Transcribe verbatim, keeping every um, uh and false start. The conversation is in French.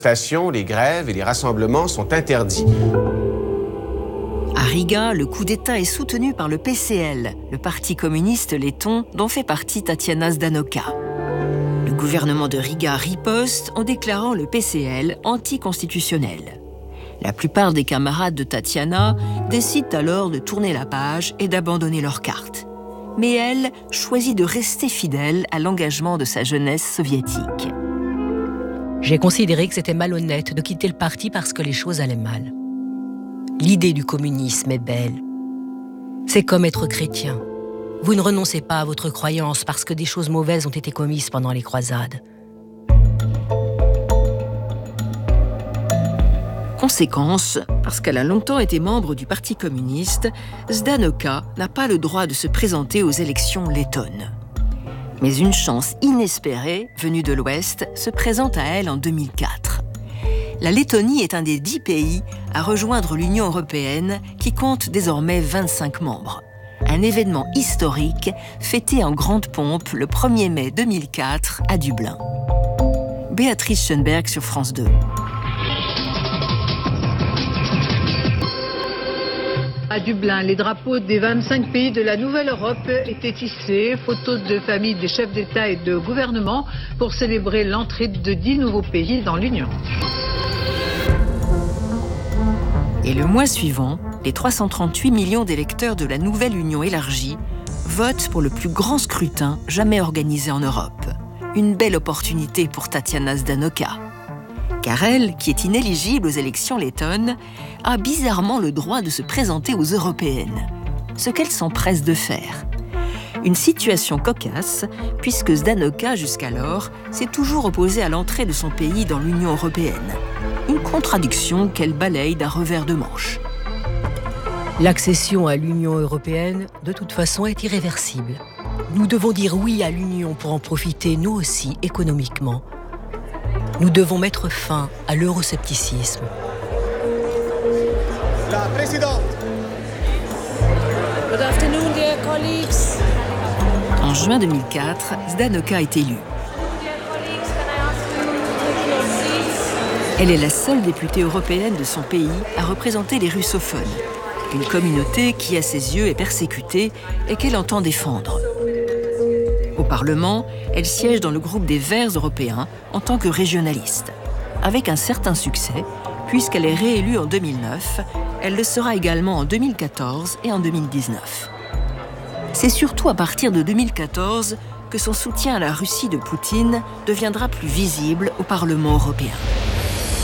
Les grèves et les rassemblements sont interdits. À Riga, le coup d'État est soutenu par le P C L, le parti communiste letton dont fait partie Tatiana Ždanoka. Le gouvernement de Riga riposte en déclarant le P C L anticonstitutionnel. La plupart des camarades de Tatiana décident alors de tourner la page et d'abandonner leur carte. Mais elle choisit de rester fidèle à l'engagement de sa jeunesse soviétique. J'ai considéré que c'était malhonnête de quitter le parti parce que les choses allaient mal. L'idée du communisme est belle. C'est comme être chrétien. Vous ne renoncez pas à votre croyance parce que des choses mauvaises ont été commises pendant les croisades. Conséquence, parce qu'elle a longtemps été membre du Parti communiste, Ždanoka n'a pas le droit de se présenter aux élections lettonnes. Mais une chance inespérée, venue de l'Ouest, se présente à elle en deux mille quatre. La Lettonie est un des dix pays à rejoindre l'Union européenne qui compte désormais vingt-cinq membres. Un événement historique fêté en grande pompe le premier mai deux mille quatre à Dublin. Béatrice Schoenberg sur France deux. À Dublin, les drapeaux des vingt-cinq pays de la Nouvelle-Europe étaient hissés, photos de famille des chefs d'État et de gouvernement pour célébrer l'entrée de dix nouveaux pays dans l'Union. Et le mois suivant, les trois cent trente-huit millions d'électeurs de la nouvelle Union élargie votent pour le plus grand scrutin jamais organisé en Europe. Une belle opportunité pour Tatiana Ždanoka. Car elle, qui est inéligible aux élections lettonnes, a bizarrement le droit de se présenter aux européennes, ce qu'elle s'empresse de faire. Une situation cocasse, puisque Ždanoka, jusqu'alors, s'est toujours opposée à l'entrée de son pays dans l'Union européenne. Une contradiction qu'elle balaye d'un revers de manche. L'accession à l'Union européenne, de toute façon, est irréversible. Nous devons dire oui à l'Union pour en profiter, nous aussi, économiquement. Nous devons mettre fin à l'euroscepticisme. La présidente. Good afternoon, dear colleagues. En juin deux mille quatre, Ždanoka est élue. Elle est la seule députée européenne de son pays à représenter les russophones, une communauté qui, à ses yeux, est persécutée et qu'elle entend défendre. Au Parlement, elle siège dans le groupe des Verts européens en tant que régionaliste. Avec un certain succès, puisqu'elle est réélue en deux mille neuf, elle le sera également en deux mille quatorze et en deux mille dix-neuf. C'est surtout à partir de deux mille quatorze que son soutien à la Russie de Poutine deviendra plus visible au Parlement européen.